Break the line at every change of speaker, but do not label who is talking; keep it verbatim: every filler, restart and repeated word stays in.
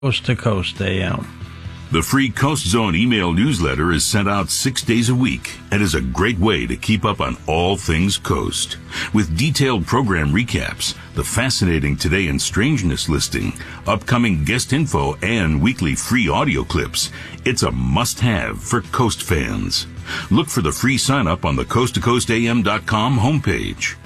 Coast to Coast A M.
The free Coast Zone email newsletter is sent out six days a week and is a great way to keep up on all things Coast. With detailed program recaps, the fascinating Today in Strangeness listing, upcoming guest info, and weekly free audio clips, it's a must-have for Coast fans. Look for the free sign-up on the coast to coast a m dot com homepage.